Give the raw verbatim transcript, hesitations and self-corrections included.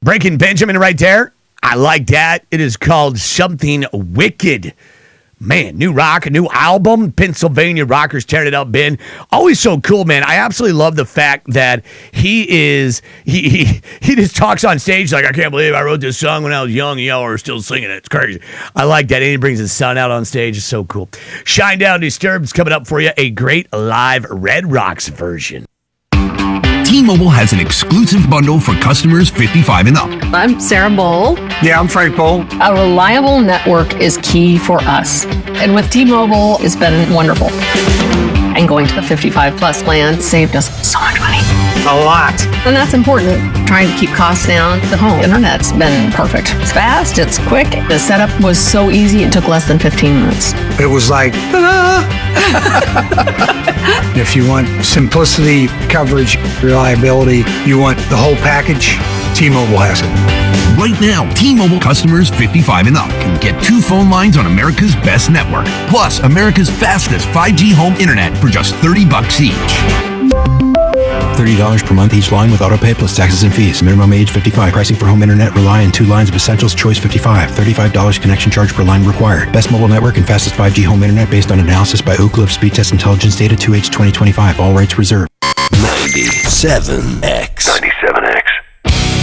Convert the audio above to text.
Breaking Benjamin right there. I like that. It is called Something Wicked. Man, new rock, a new album. Pennsylvania Rockers tearing it up, Ben. Always so cool, man. I absolutely love the fact that he is, he he, he just talks on stage like, I can't believe I wrote this song when I was young and y'all are still singing it. It's crazy. I like that. And he brings his son out on stage. It's so cool. Shinedown Disturbed's coming up for you. A great live Red Rocks version. T-Mobile has an exclusive bundle for customers fifty-five and up. I'm Sarah Bowl. Yeah, I'm Frank Bowl. A reliable network is key for us. And with T-Mobile, it's been wonderful. And going to the fifty-five plus plan saved us so much money. A lot. And that's important. Trying to keep costs down. The home internet's been perfect. It's fast, it's quick. The setup was so easy, it took less than fifteen minutes. It was like, ta-da! If you want simplicity, coverage, reliability, you want the whole package, T-Mobile has it. Right now, T-Mobile customers fifty-five and up can get two phone lines on America's best network, plus America's fastest five G home internet for just thirty bucks each. thirty dollars per month each line with autopay plus taxes and fees. Minimum age fifty-five. Pricing for home internet rely on two lines of Essentials Choice fifty-five. thirty-five dollars connection charge per line required. Best mobile network and fastest five G home internet based on analysis by Ookla of Speed Test Intelligence Data two H twenty twenty-five. All rights reserved. ninety-seven X. ninety-seven X.